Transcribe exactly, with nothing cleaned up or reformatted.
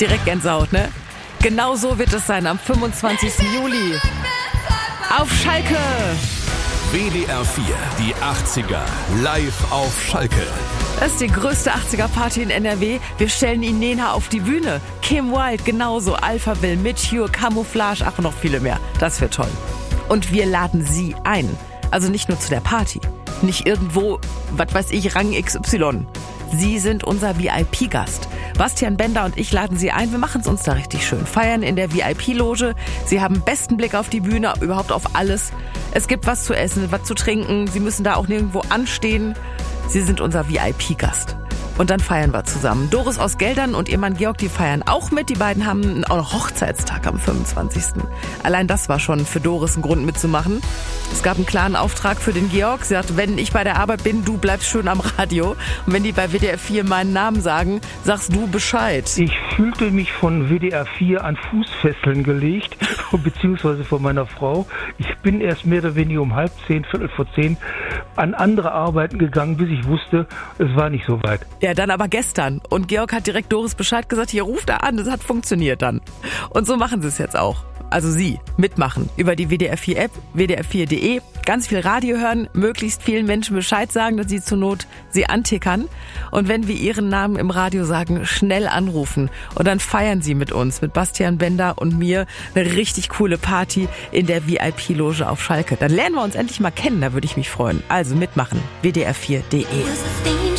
Direkt Gänsehaut, ne? Genau so wird es sein am fünfundzwanzigsten Juli. Auf Schalke! W D R vier, die achtziger, live auf Schalke. Das ist die größte achtziger-Party in N R W. Wir stellen ihn Nena auf die Bühne. Kim Wilde genauso, Alphaville, Mitch Ure, Camouflage, ach und noch viele mehr. Das wird toll. Und wir laden Sie ein. Also nicht nur zu der Party. Nicht irgendwo, was weiß ich, Rang X Y. Sie sind unser V I P-Gast. Bastian Bender und ich laden Sie ein. Wir machen es uns da richtig schön. Feiern in der V I P-Loge. Sie haben besten Blick auf die Bühne, überhaupt auf alles. Es gibt was zu essen, was zu trinken. Sie müssen da auch nirgendwo anstehen. Sie sind unser V I P-Gast. Und dann feiern wir zusammen. Doris aus Geldern und ihr Mann Georg, die feiern auch mit. Die beiden haben auch noch Hochzeitstag am fünfundzwanzigsten Allein das war schon für Doris ein Grund mitzumachen. Es gab einen klaren Auftrag für den Georg. Sie sagt, wenn ich bei der Arbeit bin, du bleibst schön am Radio. Und wenn die bei W D R vier meinen Namen sagen, sagst du Bescheid. Ich fühlte mich von W D R vier an Fußfesseln gelegt, beziehungsweise von meiner Frau. Ich bin erst mehr oder weniger um halb zehn, viertel vor zehn an andere Arbeiten gegangen, bis ich wusste, es war nicht so weit. Ja, dann aber gestern. Und Georg hat direkt Doris Bescheid gesagt, hier ruft er an, das hat funktioniert dann. Und so machen sie es jetzt auch. Also Sie mitmachen über die W D R vier App, W D R vier Punkt de, ganz viel Radio hören, möglichst vielen Menschen Bescheid sagen, dass sie zur Not sie antickern. Und wenn wir Ihren Namen im Radio sagen, schnell anrufen. Und dann feiern Sie mit uns, mit Bastian Bender und mir, eine richtig coole Party in der V I P-Loge auf Schalke. Dann lernen wir uns endlich mal kennen, da würde ich mich freuen. Also mitmachen, W D R vier Punkt de.